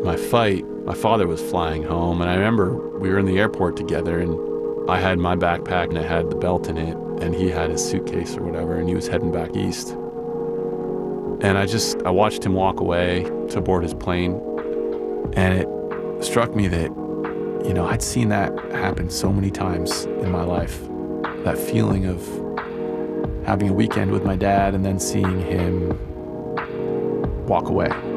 my fight, my father was flying home, and I remember we were in the airport together, and I had my backpack and it had the belt in it, and he had his suitcase or whatever, and he was heading back east. And I watched him walk away to board his plane, and it struck me that, you know, I'd seen that happen so many times in my life. That feeling of having a weekend with my dad and then seeing him walk away.